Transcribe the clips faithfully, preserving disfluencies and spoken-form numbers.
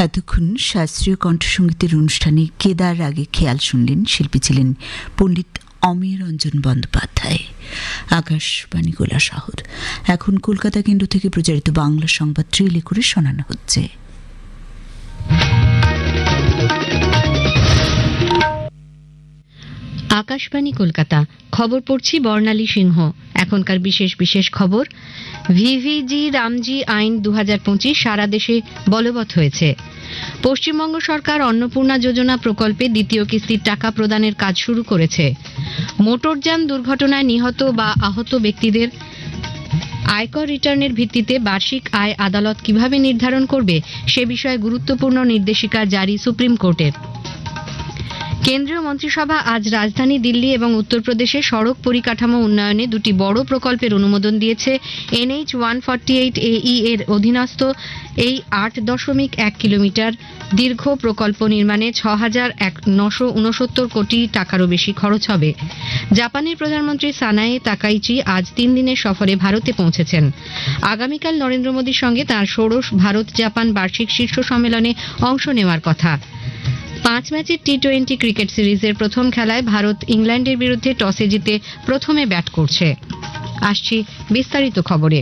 এতক্ষণ শাস্ত্রীয় কণ্ঠসঙ্গীতের অনুষ্ঠানে কেদার রাগে খেয়াল শুনলেন। শিল্পী ছিলেন পণ্ডিত অমিয় রঞ্জন বন্দ্যোপাধ্যায়। আকাশবাণী গোলা শহর। এখন কলকাতা কেন্দ্র থেকে প্রচারিত বাংলা সংবাদ ট্রেলে করে শোনানো হচ্ছে। আকাশবাণী কলকাতা, খবর পড়ছি বর্ণালী সিংহ। এখনকার বিশেষ বিশেষ খবর। ভিভিজি রামজি আইন দু হাজার পঁচিশ সারা দেশে বলবৎ হয়েছে। পশ্চিমবঙ্গ সরকার অন্নপূর্ণা যোজনা প্রকল্পে দ্বিতীয় কিস্তির টাকা প্রদানের কাজ শুরু করেছে। মোটরযান দুর্ঘটনায় নিহত বা আহত ব্যক্তিদের আয়কর রিটার্নের ভিত্তিতে বার্ষিক আয় আদালত কিভাবে নির্ধারণ করবে সে বিষয়ে গুরুত্বপূর্ণ নির্দেশিকা জারি সুপ্রিম কোর্টের। কেন্দ্রীয় মন্ত্রিসভা আজ রাজধানী দিল্লি এবং উত্তরপ্রদেশে সড়ক পরিকাঠামো উন্নয়নে দুটি বড় প্রকল্পের অনুমোদন দিয়েছে। এনএইচ ওয়ান ফর্টি এইট এই এর অধীনস্থ এই আট দশমিক এক কিলোমিটার দীর্ঘ প্রকল্প নির্মাণে ছ হাজার নশো উনসত্তর কোটি টাকারও বেশি খরচ হবে। জাপানের প্রধানমন্ত্রী সানায়ে তাকাইচি আজ তিন দিনের সফরে ভারতে পৌঁছেছেন। আগামীকাল নরেন্দ্র মোদীর সঙ্গে তাঁর ষোড়শ ভারত জাপান বার্ষিক শীর্ষ সম্মেলনে অংশ নেওয়ার কথা। পাঁচ ম্যাচের টি টোয়েন্টি ক্রিকেট সিরিজের প্রথম খেলায় ভারত ইংল্যান্ডের বিরুদ্ধে টসে জিতে প্রথমে ব্যাট করছে। আসছি বিস্তারিত খবরে।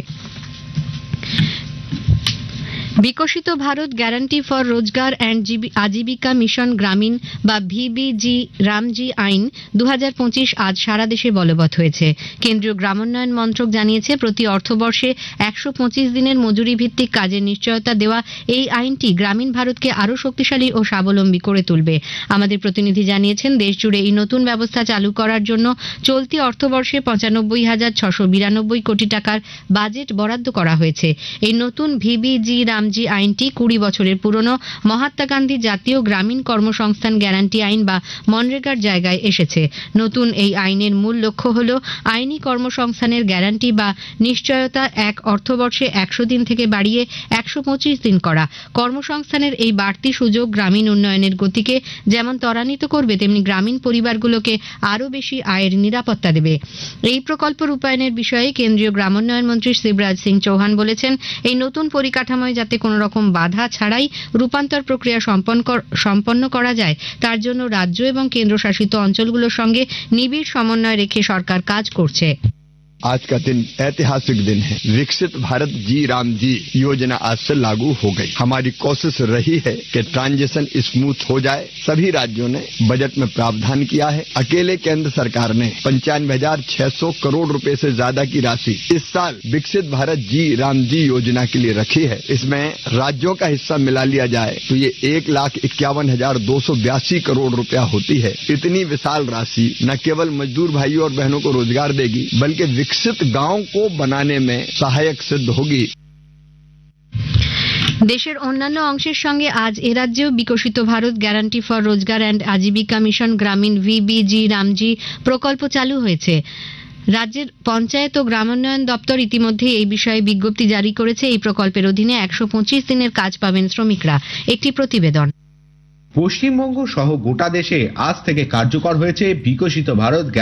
বিকশিত ভারত গ্যারান্টি ফর রোজগার অ্যান্ড আজীবিকা মিশন গ্রামীণ বা ভিবিজি রামজি আইন দু হাজার পঁচিশ আজ সারা দেশে বলবৎ হয়েছে। কেন্দ্রীয় গ্রামোন্নয়ন মন্ত্রক জানিয়েছে, প্রতি অর্থবর্ষে একশো পঁচিশ দিনের মজুরি ভিত্তিক কাজের নিশ্চয়তা দেওয়া এই আইনটি গ্রামীণ ভারতকে আরও শক্তিশালী ও স্বাবলম্বী করে তুলবে। আমাদের প্রতিনিধি জানিয়েছেন, দেশজুড়ে এই নতুন ব্যবস্থা চালু করার জন্য চলতি অর্থবর্ষে পঁচানব্বই হাজার ছশো বিরানব্বই কোটি টাকার বাজেট বরাদ্দ করা হয়েছে। এই নতুন ভিবিজি রামজি আইনটি কুড়ি বছরের পুরনো মহাত্মা গান্ধী জাতীয় গ্রামীণ কর্মসংস্থান গ্যারান্টি আইন বা মনরেগার জায়গায় এসেছে। নতুন এই আইনের মূল লক্ষ্য হল আইনি কর্মসংস্থানের গ্যারান্টি বা নিশ্চয়তা এক অর্থবর্ষে একশো দিন থেকে বাড়িয়ে একশো পঁচিশ দিন করা। কর্মসংস্থানের এই বাড়তি সুযোগ গ্রামীণ উন্নয়নের গতিকে যেমন ত্বরান্বিত করবে, তেমনি গ্রামীণ পরিবারগুলোকে আরও বেশি আয়ের নিরাপত্তা দেবে। এই প্রকল্প রূপায়ণের বিষয়ে কেন্দ্রীয় গ্রামোন্নয়ন মন্ত্রী শিবরাজ সিং চৌহান বলেছেন, এই নতুন পরিকাঠামোয় যাতে কোন রকম বাধা ছাড়াই রূপান্তর প্রক্রিয়া সম্পন্ন করা যায়, তার জন্য রাজ্য এবং কেন্দ্রশাসিত অঞ্চলগুলোর সঙ্গে নিবিড় সমন্বয় রেখে সরকার কাজ করছে। आज का दिन ऐतिहासिक दिन है। विकसित भारत जी राम जी योजना आज से लागू हो गई। हमारी कोशिश रही है कि ट्रांजिशन स्मूथ हो जाए। सभी राज्यों ने बजट में प्रावधान किया है। अकेले केंद्र सरकार ने पंचानवे हजार छह सौ करोड़ रुपए से ज्यादा की राशि इस साल विकसित भारत जी राम जी योजना के लिए रखी है। इसमें राज्यों का हिस्सा मिला लिया जाए तो ये एक लाख इक्यावन हजार दो सौ बयासी करोड़ रुपया होती है। इतनी विशाल राशि न केवल मजदूर भाइयों और बहनों को रोजगार देगी, बल्कि विकसित गांव को बनाने में सहायक सिद्ध होगी। দেশের অন্যান্য অংশের সঙ্গে আজ এ রাজ্যেও বিকশিত ভারত গ্যারান্টি ফর রোজগার অ্যান্ড আজীবিকা মিশন গ্রামীণ ভিবিজি রামজি প্রকল্প চালু হয়েছে। রাজ্যের পঞ্চায়েত ও গ্রামোন্নয়ন দপ্তর ইতিমধ্যে এই বিষয়ে বিজ্ঞপ্তি জারি করেছে। এই প্রকল্পের অধীনে একশো পঁচিশ দিনের কাজ পাবেন শ্রমিকরা। একটি প্রতিবেদন। পশ্চিমবঙ্গ সহ গোটা দেশে আজ থেকে কার্যকর হয়েছে বিকশিত ভারত